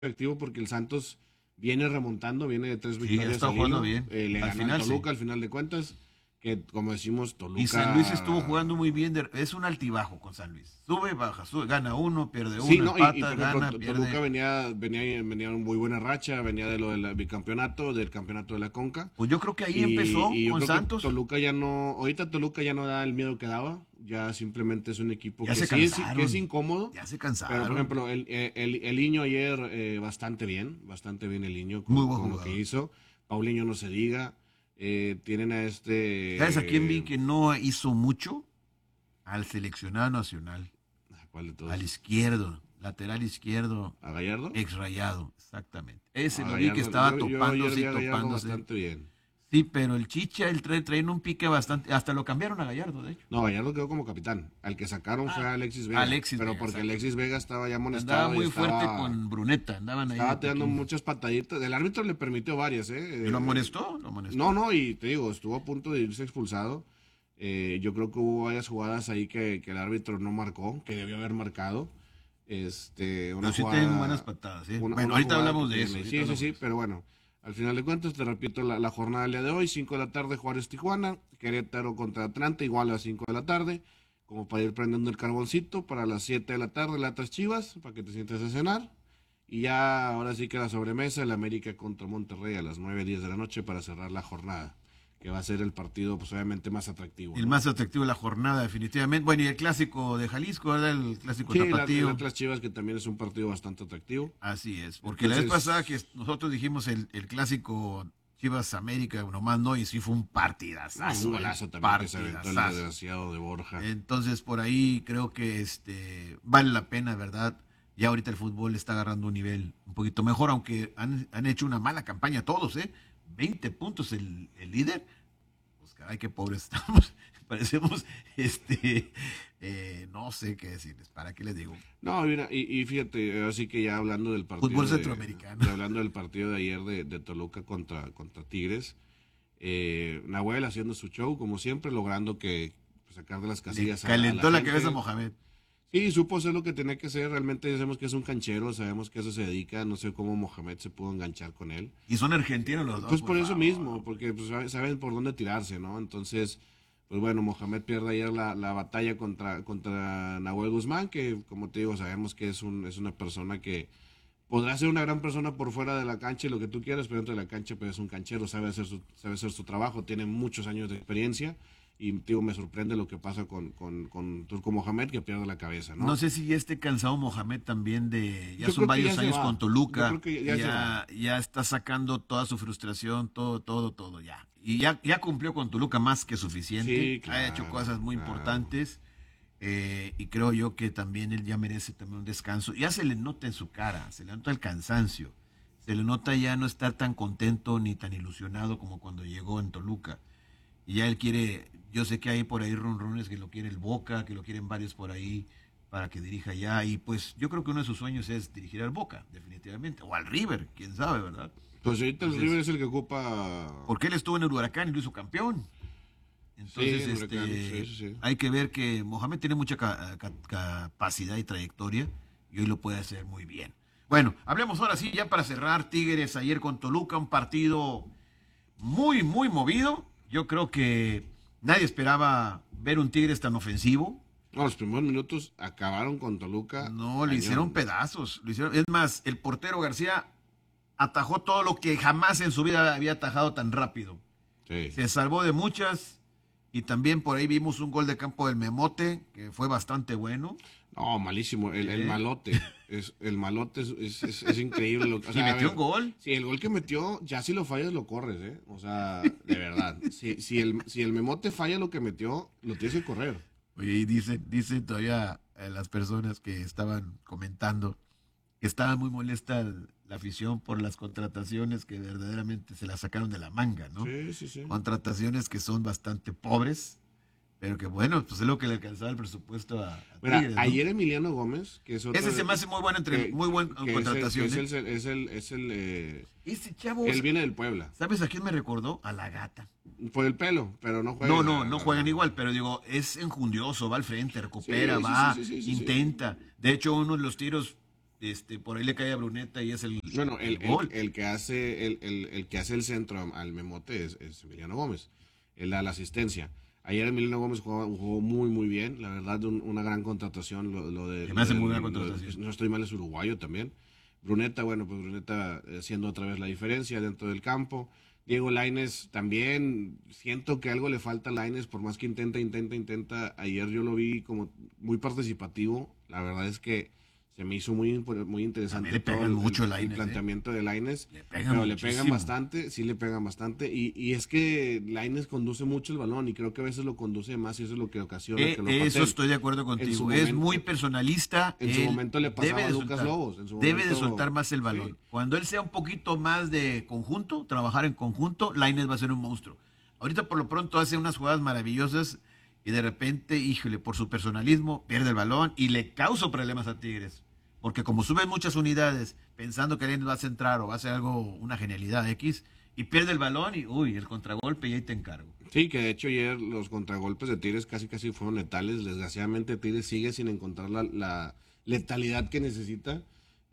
efectivo porque el Santos viene remontando, viene de 3 Sí, victorias está al jugando hilo, bien. le Al ganó al final, sí. Toluca al final de cuentas, que como decimos, Y San Luis estuvo Toluca. jugando muy bien. Es un altibajo con San Luis. Sube, baja, sube, gana uno, pierde Sí, uno, no, y empata, por ejemplo, gana, Toluca pierde. venía en muy buena racha, venía de lo del bicampeonato, del campeonato de la Conca. Pues yo creo que ahí empezó Y yo con creo que Santos. Toluca ya no, ahorita Toluca ya no da el miedo que daba, ya simplemente es un equipo Ya que se sí que es cansaron. incómodo, Ya se pero por cansaron. ejemplo, el Iño ayer bastante bien el Iño Muy buen con lo que jugador. hizo, Paulinho no se diga, tienen a ¿Sabes a quién vi que no hizo mucho? Al seleccionado nacional. ¿cuál de Al todos? izquierdo. Lateral izquierdo. ¿A Gallardo? Ex Rayado. Exactamente. Ese A lo vi que Gallardo, estaba yo ayer topándose vi y a Gallardo topándose. bastante bien. Sí, pero el Chicha, el trae un pique bastante. Hasta lo cambiaron a Gallardo, de hecho. No, Gallardo quedó como capitán. Al que sacaron fue a Ah, Alexis Vega. Alexis Pero Vega, porque exacto. Alexis Vega estaba ya Andaba amonestado y muy fuerte con Bruneta, andaban ahí de estaba tirando piquín. muchas pataditas. El árbitro le permitió varias, ¿eh? ¿Y lo amonestó? Lo No, amonestó. no, y te digo, estuvo a punto de irse expulsado. Yo creo que hubo varias jugadas ahí que el árbitro no marcó, que debió haber marcado. Pero sí tienen buenas patadas, ¿eh? Bueno, Una ahorita jugada que hablamos de eso. tiene. Ahorita Sí, sí, hablamos de sí, eso. pero bueno, al final de cuentas, te repito la jornada del día de hoy, 5 de la tarde Juárez Tijuana, Querétaro contra Atlanta, igual a las 5 de la tarde, como para ir prendiendo el carboncito, para las 7 de la tarde Latas Chivas, para que te sientes a cenar, y ya ahora sí que la sobremesa, el América contra Monterrey a las 9:10 de la noche para cerrar la jornada, que va a ser el partido pues obviamente más atractivo, El ¿no? más atractivo de la jornada, definitivamente. Bueno, y el clásico de Jalisco, ¿verdad? El clásico Sí, el tapatío. Atlas Chivas que también es un partido bastante atractivo. Así es. Porque la vez pasada que Entonces, nosotros dijimos el clásico Chivas América, nomás no, y sí fue un no, un partidazazo, ¿eh? golazo también que se aventó el Partidazazo. desgraciado de Borja. Entonces, por ahí creo que vale la pena, ¿verdad? Ya ahorita el fútbol está agarrando un nivel un poquito mejor, aunque han hecho una mala campaña todos, ¿eh? 20 puntos el líder. Pues caray, qué pobres estamos. Parecemos, no sé qué decirles, ¿para qué les digo? No, mira, y fíjate, así que ya hablando del Fútbol partido centroamericano. hablando del partido de ayer de Toluca contra Tigres, Nahuel haciendo su show, como siempre, logrando que pues, sacar de las Le casillas a la calentó la cabeza a gente. Mohamed. Sí, supo hacer lo que tenía que hacer, realmente sabemos que es un canchero, sabemos que a eso se dedica, no sé cómo Mohamed se pudo enganchar con él. Y son argentinos los dos, Pues por por eso favor. mismo, porque pues, saben por dónde tirarse, ¿no? Entonces, pues bueno, Mohamed pierde ayer la batalla contra Nahuel Guzmán, que como te digo, sabemos que es una persona que podrá ser una gran persona por fuera de la cancha y lo que tú quieras, pero dentro de la cancha pues es un canchero, sabe hacer su trabajo, tiene muchos años de experiencia y digo, me sorprende lo que pasa con Turco Mohamed que pierde la cabeza, No ¿no? sé si ya esté cansado Mohamed también ya Yo son creo que ya varios se años va, con yo creo Toluca, que ya se va. ya está sacando toda su frustración, todo ya. Y ya cumplió con Toluca más que suficiente, Sí, ha hecho claro, cosas muy claro. importantes y creo yo que también él ya merece también un descanso. Ya se le nota en su cara, se le nota el cansancio, se le nota ya no estar tan contento ni tan ilusionado como cuando llegó en Toluca. Y ya él quiere, yo sé que hay por ahí runrunes que lo quiere el Boca, que lo quieren varios por ahí para que dirija ya. Y pues yo creo que uno de sus sueños es dirigir al Boca, definitivamente. O al River, quién sabe, ¿verdad? Pues ahorita el River Entonces, es el que ocupa. porque él estuvo en el Huracán y lo hizo campeón. Sí, Entonces, el Huracán, sí, sí, sí. hay que ver que Mohamed tiene mucha capacidad y trayectoria y hoy lo puede hacer muy bien. Bueno, hablemos ahora sí, ya para cerrar, Tigres ayer con Toluca, un partido muy movido. Yo creo que nadie esperaba ver un Tigres tan ofensivo. No, los primeros minutos acabaron con Toluca No, le hicieron cañón. pedazos. Es más, el portero García atajó todo lo que jamás en su vida había atajado tan rápido. Sí. Se salvó de muchas y también por ahí vimos un gol de campo del Memote que fue bastante bueno. No, malísimo. El ¿Eh? malote. El malote es increíble. O Y sea, a metió un ver, gol. si el gol que metió, ya si lo fallas, lo corres, ¿eh? O sea, de verdad. Si el memote falla lo que metió, lo tienes que correr. Oye, y dicen todavía las personas que estaban comentando que estaba muy molesta la afición por las contrataciones que verdaderamente se las sacaron de la manga, ¿no? Sí, sí, sí. Contrataciones que son bastante pobres, pero que bueno, pues es lo que le alcanzaba el presupuesto a Mira, Tigres, ¿no? ayer Emiliano Gómez, que es otro Ese se me hace muy buen que contratación, ¿eh? Ese Ese chavo, él viene del Puebla. ¿sabes a quién me recordó? A la gata. Por el pelo, pero no No juega. juegan igual, pero digo, es enjundioso, va al frente, recupera, Sí, sí, sí, va, sí, sí, sí, sí. intenta. De hecho, uno de los tiros por ahí le cae a Bruneta y es el Bueno, gol. el que hace el que hace el centro al Memote es Emiliano Gómez. Él da la asistencia. Ayer Emiliano Gómez jugó muy, muy bien. La verdad, una gran contratación. Se me hace muy buena contratación. No estoy mal, es uruguayo también. Bruneta, bueno, pues Bruneta haciendo otra vez la diferencia dentro del campo. Diego Lainez también, siento que algo le falta a Lainez, por más que intenta. Ayer yo lo vi como muy participativo. La verdad es que se me hizo muy interesante le pegan mucho el planteamiento de Lainez, pero le pegan bastante, sí le pegan bastante, y es que Lainez conduce mucho el balón, y creo que a veces lo conduce más, y eso es lo que ocasiona que lo pateen. Eso estoy de acuerdo contigo, es muy personalista. En su momento le pasaba a Lucas Lobos. Debe de soltar más el balón. Sí. Cuando él sea un poquito más de conjunto, trabajar en conjunto, Lainez va a ser un monstruo. Ahorita por lo pronto hace unas jugadas maravillosas, y de repente, híjole, por su personalismo, pierde el balón y le causa problemas a Tigres. Porque como suben muchas unidades, pensando que alguien va a centrar o va a hacer algo, una genialidad X, y pierde el balón y, el contragolpe y ahí te encargo. Sí, que de hecho ayer los contragolpes de Tigres casi fueron letales. Desgraciadamente Tigres sigue sin encontrar la letalidad que necesita.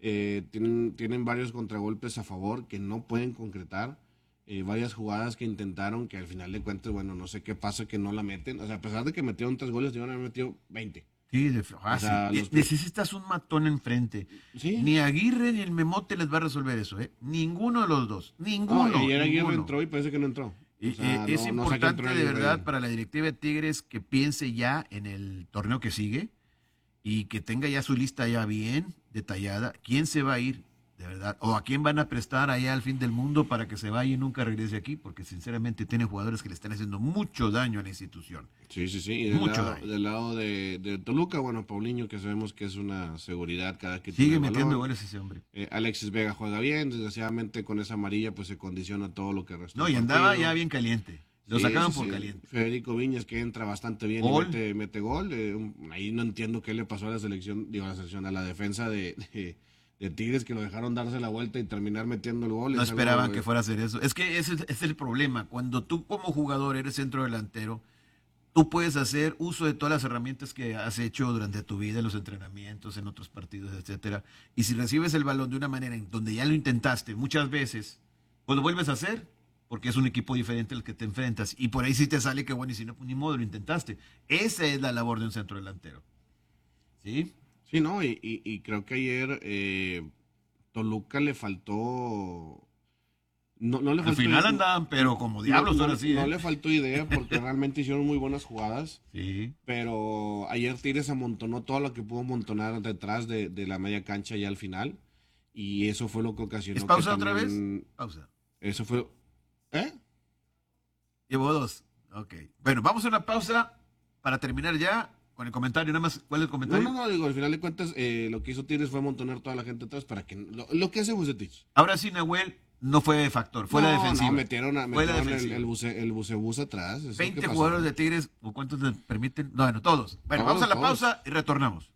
Tienen varios contragolpes a favor que no pueden concretar. Varias jugadas que intentaron que al final de cuentas, bueno, no sé qué pasa que no la meten. O sea, a pesar de que metieron 3 goles, debieron haber metido 20. Sí, necesitas un matón enfrente. ¿Sí? Ni Aguirre ni el Memote les va a resolver eso, ¿eh? Ninguno de los dos. Ninguno. Ayer Aguirre entró y parece que no entró. Es importante de verdad para la directiva de Tigres que piense ya en el torneo que sigue y que tenga ya su lista ya bien detallada. ¿Quién se va a ir? De verdad, o a quién van a prestar allá al fin del mundo para que se vaya y nunca regrese aquí, porque sinceramente tiene jugadores que le están haciendo mucho daño a la institución. Sí. Y del lado de Toluca, bueno, Paulinho, que sabemos que es una seguridad cada que sigue metiendo goles ese hombre. Alexis Vega juega bien, desgraciadamente con esa amarilla pues se condiciona todo lo que resta. No, y andaba ya bien caliente. Lo sacaban por caliente. Federico Viñas, que entra bastante bien y mete gol. Ahí no entiendo qué le pasó a la selección, a la defensa de Tigres, que lo dejaron darse la vuelta y terminar metiendo el gol. No esperaban que fuera a hacer eso. Es que ese es el problema. Cuando tú como jugador eres centro delantero, tú puedes hacer uso de todas las herramientas que has hecho durante tu vida, en los entrenamientos, en otros partidos, etcétera. Y si recibes el balón de una manera en donde ya lo intentaste muchas veces, pues lo vuelves a hacer, porque es un equipo diferente al que te enfrentas. Y por ahí sí te sale que bueno, y si no, pues ni modo, lo intentaste. Esa es la labor de un centro delantero. ¿Sí? Sí, no, y creo que ayer Toluca le faltó. No le faltó. Al final andaban, pero como diablos ahora sí. No le faltó idea porque realmente hicieron muy buenas jugadas. Sí. Pero ayer Tigres amontonó todo lo que pudo amontonar detrás de la media cancha ya al final. Y eso fue lo que ocasionó. ¿Es pausa que otra también, vez? Pausa. Eso fue. Llevo 2. Ok. Bueno, vamos a una pausa para terminar ya. Con el comentario, nada más, ¿cuál es el comentario? No, digo, al final de cuentas, lo que hizo Tigres fue amontonar toda la gente atrás para que, lo que hace Bucetich. Ahora sí, Nahuel, no fue factor, fue la defensiva. No, metieron el bucebús atrás. 20 jugadores de Tigres, ¿o cuántos les permiten? Bueno, todos. Bueno, vamos a la pausa y retornamos.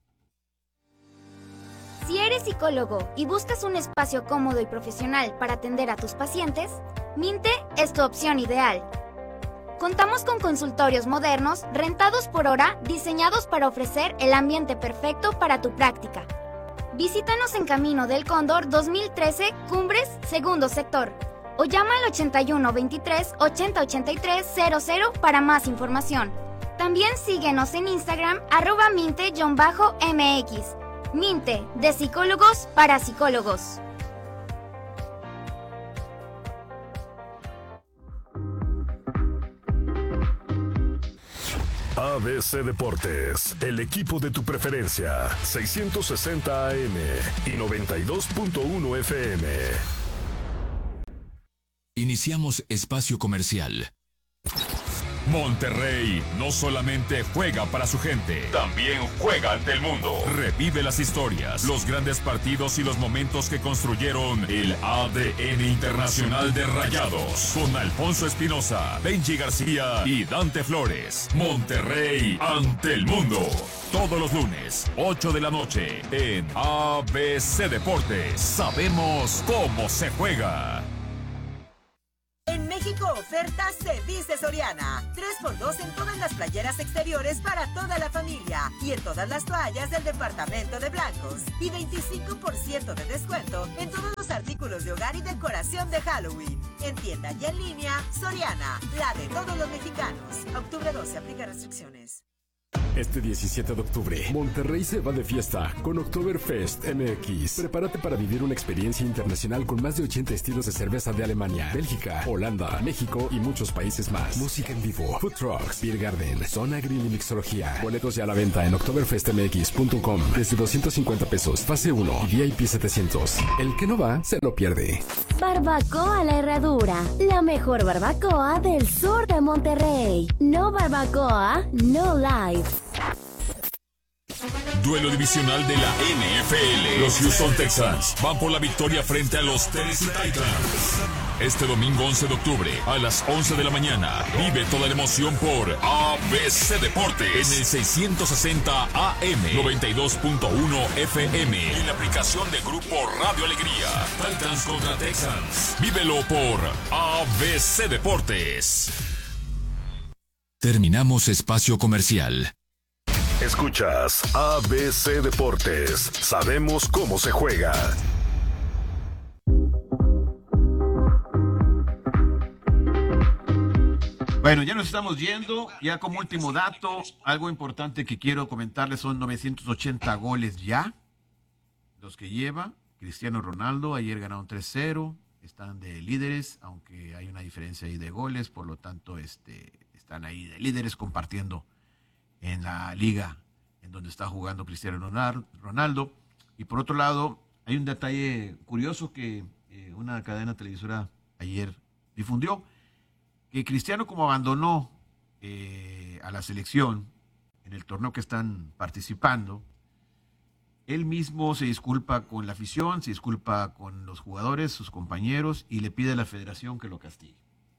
Si eres psicólogo y buscas un espacio cómodo y profesional para atender a tus pacientes, Minte es tu opción ideal. Contamos con consultorios modernos, rentados por hora, diseñados para ofrecer el ambiente perfecto para tu práctica. Visítanos en Camino del Cóndor 2013, Cumbres, segundo sector. O llama al 81 23 80 83 00 para más información. También síguenos en Instagram, @minte_mx. Minte, de psicólogos para psicólogos. ABC Deportes, el equipo de tu preferencia, 660 AM y 92.1 FM. Iniciamos espacio comercial. Monterrey no solamente juega para su gente, también juega ante el mundo. Revive las historias, los grandes partidos y los momentos que construyeron el ADN internacional de Rayados. Con Alfonso Espinosa, Benji García y Dante Flores. Monterrey ante el mundo. Todos los lunes, 8 de la noche, en ABC Deportes. Sabemos cómo se juega. En México México oferta se dice Soriana. 3x2 en todas las playeras exteriores para toda la familia y en todas las toallas del departamento de blancos. Y 25% de descuento en todos los artículos de hogar y decoración de Halloween. En tienda y en línea, Soriana, la de todos los mexicanos. Octubre 12, aplica restricciones. Este 17 de octubre, Monterrey se va de fiesta con Oktoberfest MX. Prepárate para vivir una experiencia internacional con más de 80 estilos de cerveza de Alemania, Bélgica, Holanda, México y muchos países más. Música en vivo, food trucks, beer garden, zona grill y mixología. Boletos ya a la venta en oktoberfestmx.com desde 250 pesos, fase 1 y VIP 700. El que no va, se lo pierde. Barbacoa La Herradura, la mejor barbacoa del sur de Monterrey. No barbacoa, no live. Duelo divisional de la NFL. Los Houston Texans van por la victoria frente a los Tennessee Titans. Este domingo 11 de octubre a las 11 de la mañana. Vive toda la emoción por ABC Deportes en el 660 AM, 92.1 FM y la aplicación de Grupo Radio Alegría. Titans contra Texans. Vívelo por ABC Deportes. Terminamos espacio comercial. Escuchas ABC Deportes. Sabemos cómo se juega. Bueno, ya nos estamos yendo. Ya como último dato, algo importante que quiero comentarles son 980 goles ya. Los que lleva Cristiano Ronaldo. Ayer ganaron 3-0. Están de líderes, aunque hay una diferencia ahí de goles. Por lo tanto, están ahí de líderes compartiendo en la liga en donde está jugando Cristiano Ronaldo. Y por otro lado, hay un detalle curioso que una cadena televisora ayer difundió, que Cristiano, como abandonó a la selección en el torneo que están participando, él mismo se disculpa con la afición, se disculpa con los jugadores, sus compañeros, y le pide a la federación que lo castigue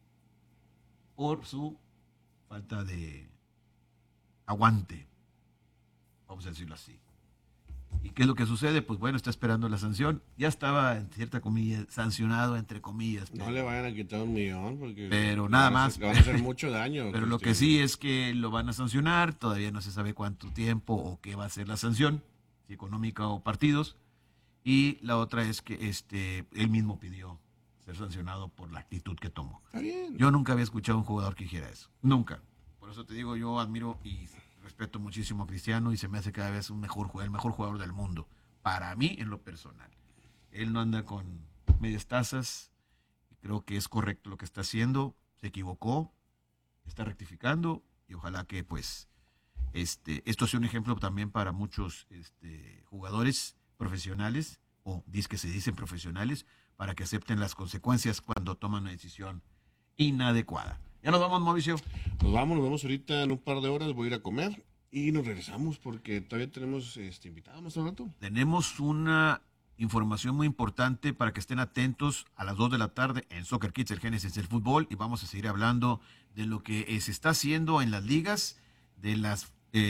por su falta de aguante, vamos a decirlo así. ¿Y qué es lo que sucede? Pues bueno, está esperando la sanción. Ya estaba, en cierta comilla, sancionado, entre comillas. No le vayan a quitar $1 millón, porque pero nada más. Le van a hacer mucho daño. Pero lo que sí es que lo van a sancionar, todavía no se sabe cuánto tiempo o qué va a ser la sanción, si económica o partidos. Y la otra es que él mismo pidió ser sancionado por la actitud que tomó. Está bien. Yo nunca había escuchado a un jugador que dijera eso. Nunca. Por eso te digo, yo admiro y respeto muchísimo a Cristiano y se me hace cada vez el mejor jugador del mundo. Para mí, en lo personal. Él no anda con medias tazas. Creo que es correcto lo que está haciendo. Se equivocó. Está rectificando. Y ojalá que, pues, esto sea un ejemplo también para muchos jugadores profesionales, o que se dicen profesionales, para que acepten las consecuencias cuando toman una decisión inadecuada. Ya nos vamos, Mauricio. Nos vamos ahorita en un par de horas, voy a ir a comer y nos regresamos porque todavía tenemos invitados más al rato. Tenemos una información muy importante para que estén atentos a las 2 de la tarde en Soccer Kids, el Génesis del fútbol, y vamos a seguir hablando de lo que se está haciendo en las ligas, de las,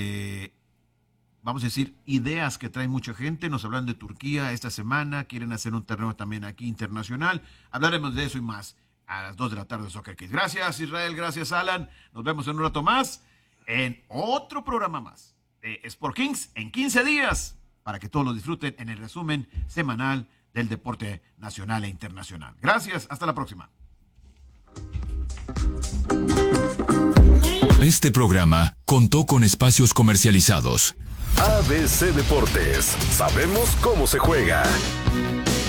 vamos a decir, ideas que trae mucha gente. Nos hablan de Turquía esta semana, quieren hacer un torneo también aquí internacional. Hablaremos de eso y más a las 2 de la tarde de Soccer Kids. Gracias, Israel, gracias, Alan. Nos vemos en un rato más en otro programa más de Sport Kings en 15 días para que todos lo disfruten en el resumen semanal del deporte nacional e internacional. Gracias, hasta la próxima. Este programa contó con espacios comercializados. ABC Deportes. Sabemos cómo se juega.